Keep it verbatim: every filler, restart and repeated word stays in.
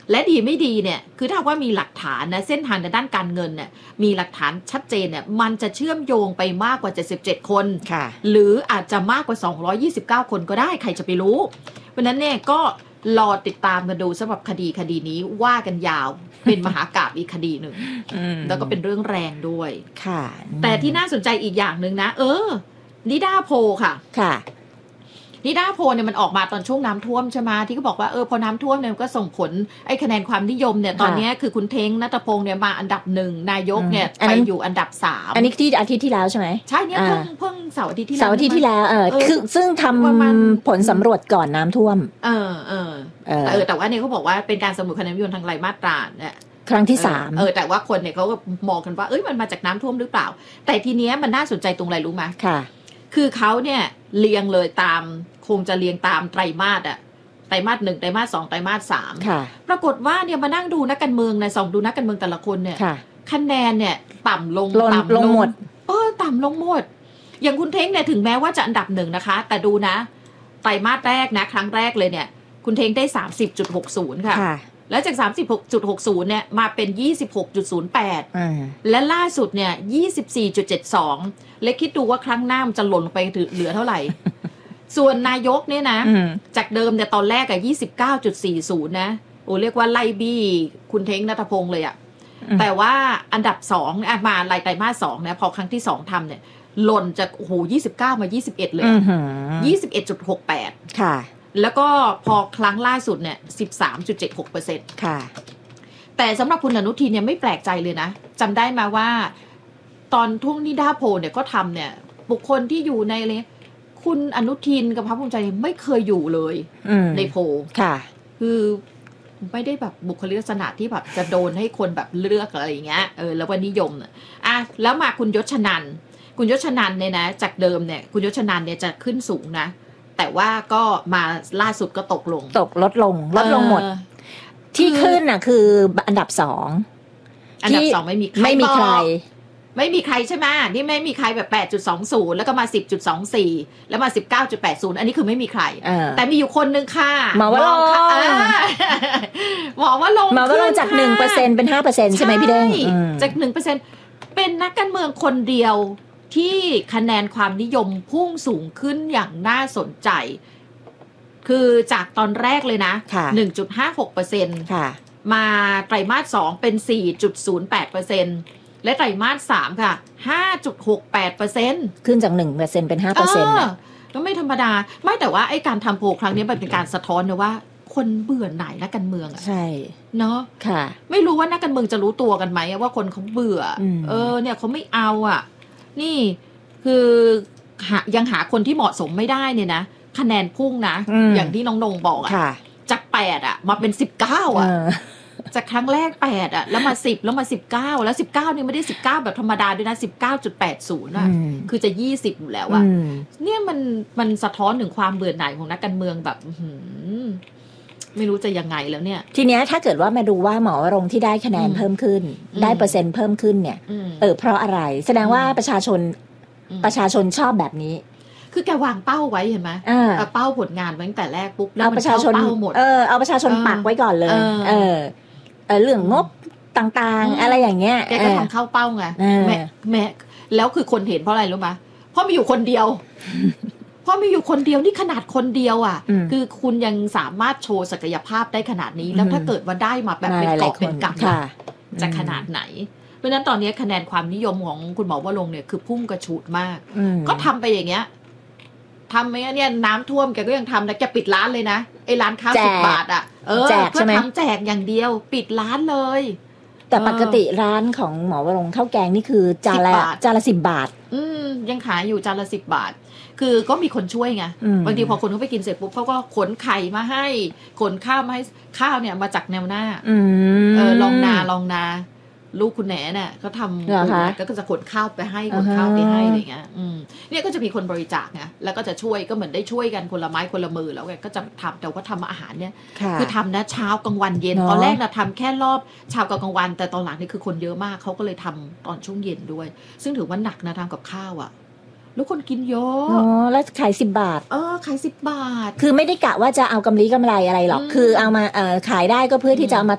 และดีไม่ดีเนี่ยคือถ้าว่ามีหลักฐานนะเส้นทางในด้านการเงินเนี่ยมีหลักฐานชัดเจนเนี่ยมันจะเชื่อมโยงไปมากกว่าเจ็ดสิบเจ็ดคนหรืออาจจะมากกว่าสองร้อยยี่สิบเก้าคนก็ได้ใครจะไปรู้เพราะนั้นเนี่ยก็รอติดตามกันดูสำหรับคดีคดีนี้ว่ากันยาวเป็นมหากาพย์อีกคดีหนึ่งแล้วก็เป็นเรื่องแรงด้วยค่ะแต่ที่น่าสนใจอีกอย่างหนึ่งนะเออนิดาโพค่ะค่ะนิดาโพเนี่ยมันออกมาตอนช่วงน้ำท่วมใช่ไหมที่เขาบอกว่าเออพอน้ำท่วมเนี่ยก็ส่งผลไอ้คะแนนความนิยมเนี่ยตอนนี้คือคุณเท้งณัฐพงษ์เนี่ยมาอันดับหนึ่งนายกเนี่ยไปอยู่อันดับสามอันนี้ที่อาทิตย์ที่แล้วใช่ไหมใช่เนี่ยเพิ่งเพิ่งเสาร์อาทิตย์ที่แล้วเสาร์อาทิตย์ที่แล้วเออคือซึ่งทำผลสำรวจก่อนน้ำท่วมเออเออแต่เออแต่ว่าเนี่ยเขาบอกว่าเป็นการสำรวจคะแนนนิยมทางรายมาตราเนี่ยครั้งที่สามเออแต่ว่าคนเนี่ยเขาก็มองกันว่าเอ้ยมันมาจากน้ำท่วมหรือเปล่าแต่ทีเนี้ยมันน่าสนใจตรงอะไรรู้ไหมค่ะคือเขาเนี่ยเรียงเลยตามคงจะเรียงตามไตรมาสอะไตรมาสหนึ่งไตรมาสสองไตรมาสสามปรากฏว่าเนี่ยมานั่งดูนักการเมืองในส่องดูนักการเมืองแต่ละคนเนี่ยคะแนนเนี่ยต่ำลงต่ำลงหมดเออต่ำลงหมดอย่างคุณเท้งเนี่ยถึงแม้ว่าจะอันดับหนึ่งนะคะแต่ดูนะไตรมาสแรกนะครั้งแรกเลยเนี่ยคุณเท้งได้ สามสิบจุดหกศูนย์ ค่ะแล้วจาก สามสิบหกจุดหกศูนย์ เนี่ยมาเป็น ยี่สิบหกจุดศูนย์แปด และล่าสุดเนี่ย ยี่สิบสี่จุดเจ็ดสอง เล็กคิดดูว่าครั้งหน้ามันจะหล่นลงไปเหลือเท่าไหร่ ส่วนนายกเนี่ยนะจากเดิมเนี่ยตอนแรกอะ ยี่สิบเก้าจุดสี่ศูนย์ นะโอ้เรียกว่าไล่บี้คุณเท้งณัฐพงษ์เลยอะแต่ว่าอันดับสองอ่ะมาไล่ไตรมาสสองเนี่ยพอครั้งที่สองทำเนี่ยหล่นจากโอ้โหยี่สิบเก้ามายี่สิบเอ็ดเลย ยี่สิบเอ็ดจุดหกแปดค่ะแล้วก็พอครั้งล่าสุดเนี่ย สิบสามจุดเจ็ดหกเปอร์เซ็นต์ค่ะแต่สำหรับคุณอนุทินเนี่ยไม่แปลกใจเลยนะจำได้มาว่าตอนทุ่งนิดาโพเนี่ยก็ทำเนี่ยบุคคลที่อยู่ในเลยคุณอนุทินกับพรรคภูมิใจไม่เคยอยู่เลยในโพค่ะคือไม่ได้แบบบุคลิกลักษณะที่แบบจะโดนให้คนแบบเลือกอะไรอย่างเงี้ยเออแล้วว่านิยมอ่ะแล้วมาคุณยศชนันท์คุณยศชนันท์เนี่ยนะจากเดิมเนี่ยคุณยศชนันท์เนี่ยจะขึ้นสูงนะแต่ว่าก็มาล่าสุดก็ตกลงตกลดลงลดลงหมดที่ขึ้นน่ะคืออันดับสองอันดับสองไม่มีใครไม่มีใครไม่มีใครใช่ไหมนี่ไม่มีใครแบบ แปดจุดสองศูนย์ แล้วก็มา สิบจุดสองสี่ แล้วมา สิบเก้าจุดแปดศูนย์ อันนี้คือไม่มีใครแต่มีอยู่คนนึงค่ะหมอว่าลงหมอว่าลงหมอว่าลงจาก หนึ่งเปอร์เซ็นต์ เป็น ห้าเปอร์เซ็นต์ ใช่ไหมพี่เด้งจาก หนึ่งเปอร์เซ็นต์ เป็นนักการเมืองคนเดียวที่คะแนนความนิยมพุ่งสูงขึ้นอย่างน่าสนใจคือจากตอนแรกเลยนะ หนึ่งจุดห้าหกเปอร์เซ็นต์ค่ะมาไตรมาสสองเป็น สี่จุดศูนย์แปดเปอร์เซ็นต์ และไตรมาสสามค่ะ ห้าจุดหกแปดเปอร์เซ็นต์ขึ้นจาก หนึ่งเปอร์เซ็นต์ เป็น ห้าเปอร์เซ็นต์น่ะก็ไม่ธรรมดาไม่แต่ว่าไอ้การทำโพลครั้งนี้มันเป็นการสะท้อนนะว่าคนเบื่อหน่ายนักการเมืองอ่ะใช่เนาะค่ะไม่รู้ว่านักการเมืองจะรู้ตัวกันไหมว่าคนเขาเบื่อเออเนี่ยเขาไม่เอาอ่ะนี่คือหายังหาคนที่เหมาะสมไม่ได้เนี่ยนะคะแนนพุ่งนะ อ, อย่างที่น้องนงบอกอ่ะจากแปดอ่ะมาเป็นสิบเก้าอ่ะจากครั้งแรกแปดอ่ะแล้วมาสิบแล้วมาสิบเก้าแล้วสิบเก้านี่ไม่ได้สิบเก้าแบบธรรมดาด้วยนะ สิบเก้าจุดแปดศูนย์ อ่ะคือจะยี่สิบอยู่แล้วอ่ะเนี่ยมันมันสะท้อนถึงความเบื่อหน่ายของนักการเมืองแบบไม่รู้จะยังไงแล้วเนี่ยทีเนี้ยถ้าเกิดว่ามาดูว่าหมอวรงค์ที่ได้คะแนนเพิ่มขึ้นได้เปอร์เซ็นต์เพิ่มขึ้นเนี่ยเออเพราะอะไรแสดงว่าประชาชนประชาชนชอบแบบนี้คือแกวางเป้าไว้เห็นไหมเป้าผลงานไว้ตั้งแต่แรกปุ๊บแล้วมันเข้าเป้าหมดเออเอาประชาชนปักไว้ก่อนเลยเออเออเรื่องงบต่างๆอะไรอย่างเงี้ยแกก็ทำเข้าเป้าไงแม่แม่แล้วคือคนเห็นเพราะอะไรรู้ไหมเพราะมีอยู่คนเดียวเพราะมีอยู่คนเดียวนี่ขนาดคนเดียวอ่ะคือคุณยังสามารถโชว์ศักยภาพได้ขนาดนี้แล้วถ้าเกิดว่าได้มาแบบเป็นกอบเป็นกำจะขนาดไหนเพราะฉะนั้นตอนนี้คะแนนความนิยมของคุณหมอวรงค์เนี่ยคือพุ่งกระฉูดมากก็ทำไปอย่างเงี้ยทำไหมเนี่ยน้ำท่วมแกก็ยังทำนะแกปิดร้านเลยนะไอ้ร้านข้าวสิบบาทอ่ะเออก็ทำแจกอย่างเดียวปิดร้านเลยแต่ปกติร้านของหมอวรงค์ข้าวแกงนี่คือจานละจานละสิบบาทอืมยังขายอยู่จานละสิบบาทคือก็มีคนช่วยไงบางทีพอคนเขาไปกินเสร็จปุ๊บเขาก็ขนไข่มาให้ขนข้าวมาให้ข้าวเนี่ยมาจากแนวหน้าเออลองนาลองนาลูกคุณแหนเนี่ยเขาทำก็จะขนข้าวไปให้ขนข้าวไปให้อะไรเงี้ยเนี่ยก็จะมีคนบริจาคไงแล้วก็จะช่วยก็เหมือนได้ช่วยกันคนละไม้คนละมือแล้วแกก็จะทำแต่ว่าทำอาหารเนี่ยคือทำนะเช้ากลางวันเย็นตอนแรกนะทำแค่รอบเช้ากลางวันแต่ตอนหลังนี่คือคนเยอะมากเขาก็เลยทำตอนช่วงเย็นด้วยซึ่งถือว่าหนักนะทำกับข้าวอ่ะแล้วคนกินเยอะอ๋อแล้วขายสิบบาทเออขายสิบบาทคือไม่ได้กะว่าจะเอากำไรกำไรอะไรหรอกคือเอามาเอ่อขายได้ก็เพื่อที่จะเอามา